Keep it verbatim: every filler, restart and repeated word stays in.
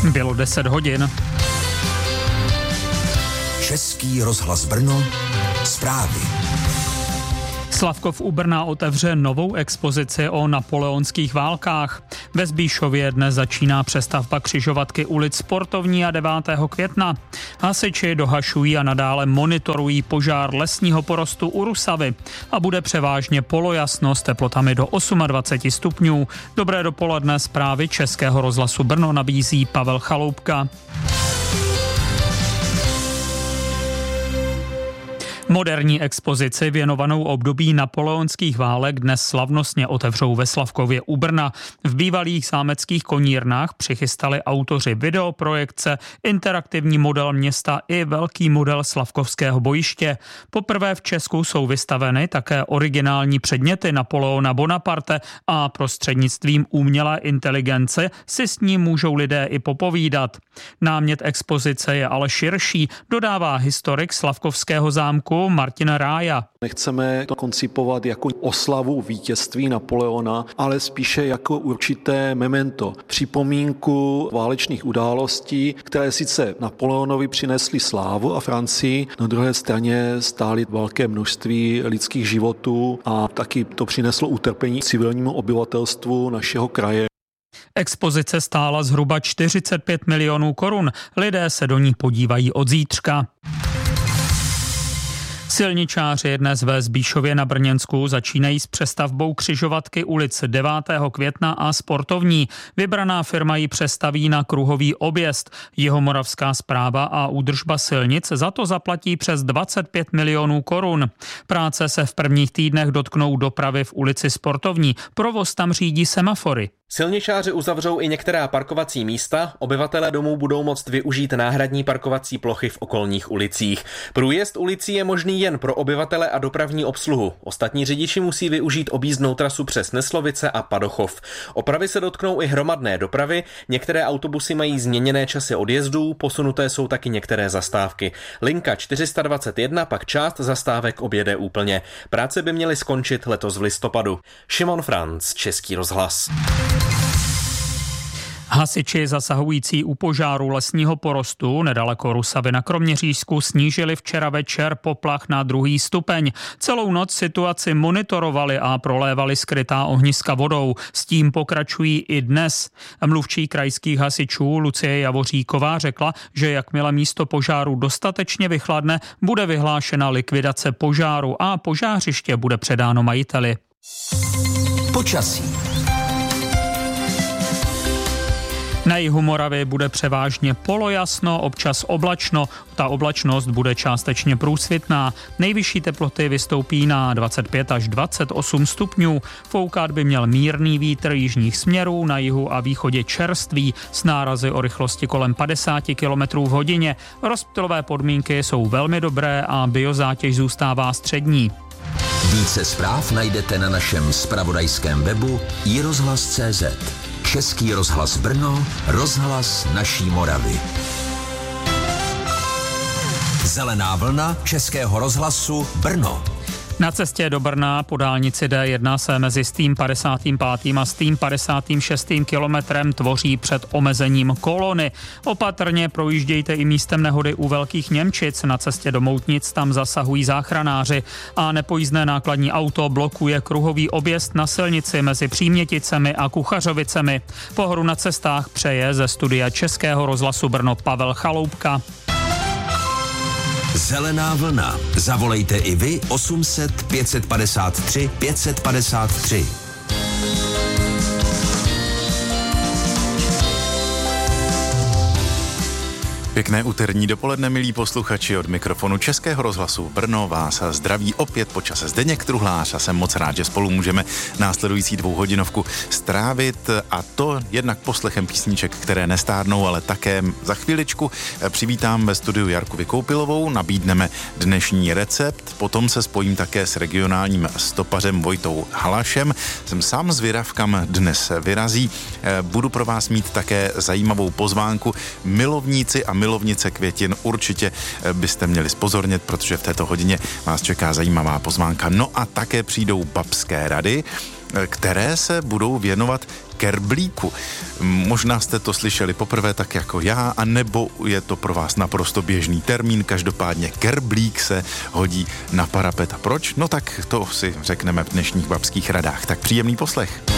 Bylo deset hodin. Český rozhlas Brno, zprávy. Slavkov u Brna otevře novou expozici o napoleonských válkách. Ve Zbíšově dnes začíná přestavba křižovatky ulic Sportovní a devátého května. Hasiči dohašují a nadále monitorují požár lesního porostu u Rusavy a bude převážně polojasno s teplotami do dvacet osm stupňů. Dobré dopoledne, zprávy Českého rozhlasu Brno nabízí Pavel Chaloupka. Moderní expozici věnovanou období napoleonských válek dnes slavnostně otevřou ve Slavkově u Brna. V bývalých zámeckých konírnách přichystali autoři videoprojekce, interaktivní model města i velký model slavkovského bojiště. Poprvé v Česku jsou vystaveny také originální předměty Napoleona Bonaparte a prostřednictvím umělé inteligence si s ním můžou lidé i popovídat. Námět expozice je ale širší, dodává historik Slavkovského zámku Martin Rája. Nechceme to koncipovat jako oslavu vítězství Napoleona, ale spíše jako určité memento, připomínku válečných událostí, které sice Napoleonovi přinesly slávu a Francii, na druhé straně stály velké množství lidských životů a taky to přineslo utrpení civilnímu obyvatelstvu našeho kraje. Expozice stála zhruba čtyřicet pět milionů korun. Lidé se do ní podívají od zítřka. Silničáři dnes ve Zbíšově na Brněnsku začínají s přestavbou křižovatky ulic devátého května a Sportovní. Vybraná firma ji přestaví na kruhový objezd. Jihomoravská správa a údržba silnic za to zaplatí přes dvacet pět milionů korun. Práce se v prvních týdnech dotknou dopravy v ulici Sportovní. Provoz tam řídí semafory. Silničáři uzavřou i některá parkovací místa, obyvatelé domů budou moct využít náhradní parkovací plochy v okolních ulicích. Průjezd ulicí je možný jen pro obyvatele a dopravní obsluhu. Ostatní řidiči musí využít objízdnou trasu přes Neslovice a Padochov. Opravy se dotknou i hromadné dopravy, některé autobusy mají změněné časy odjezdů, posunuté jsou taky některé zastávky. Linka čtyři sta dvacet jedna pak část zastávek objede úplně. Práce by měly skončit letos v listopadu. Šimon Franc, Český rozhlas. Hasiči zasahující u požáru lesního porostu nedaleko Rusavy na Kroměřížsku snížili včera večer poplach na druhý stupeň. Celou noc situaci monitorovali a prolévali skrytá ohniska vodou. S tím pokračují i dnes. Mluvčí krajských hasičů Lucie Javoříková řekla, že jakmile místo požáru dostatečně vychladne, bude vyhlášena likvidace požáru a požářiště bude předáno majiteli. Počasí. Na jihu Moravy bude převážně polojasno, občas oblačno. Ta oblačnost bude částečně průsvitná. Nejvyšší teploty vystoupí na dvacet pět až dvacet osm stupňů. Foukat by měl mírný vítr jižních směrů, na jihu a východě čerstvý s nárazy o rychlosti kolem padesát kilometrů v hodině. Rozptylové podmínky jsou velmi dobré a biozátěž zůstává střední. Více zpráv najdete na našem zpravodajském webu i rozhlas tečka cé zet. Český rozhlas Brno, rozhlas naší Moravy. Zelená vlna Českého rozhlasu Brno. Na cestě do Brna po dálnici D jedna se mezi stým padesátým pátým a stým padesátým šestým kilometrem tvoří před omezením kolony. Opatrně projíždějte i místem nehody u Velkých Němčic. Na cestě do Moutnic tam zasahují záchranáři a nepojízdné nákladní auto blokuje kruhový objezd na silnici mezi Příměticemi a Kuchařovicemi. Pohodu na cestách přeje ze studia Českého rozhlasu Brno Pavel Chaloupka. Zelená vlna. Zavolejte i vy osm set pět set padesát tři pět set padesát tři. Pěkné úterní dopoledne, milí posluchači, od mikrofonu Českého rozhlasu Brno vás zdraví opět po čase Zdeněk Truhlář a jsem moc rád, že spolu můžeme následující dvouhodinovku strávit, a to jednak poslechem písniček, které nestárnou, ale také za chviličku přivítám ve studiu Jarku Vykoupilovou, nabídneme dnešní recept, potom se spojím také s regionálním stopařem Vojtou Halašem. Jsem sám zvědav, kam dnes vyrazí. Budu pro vás mít také zajímavou pozvánku. Milovníci a milovnice květin určitě byste měli zpozornět, protože v této hodině vás čeká zajímavá pozvánka. No a také přijdou babské rady. které se budou věnovat kerblíku. Možná jste to slyšeli poprvé tak jako já, a nebo je to pro vás naprosto běžný termín. Každopádně kerblík se hodí na parapet. A proč? No tak to si řekneme v dnešních babských radách. Tak příjemný poslech.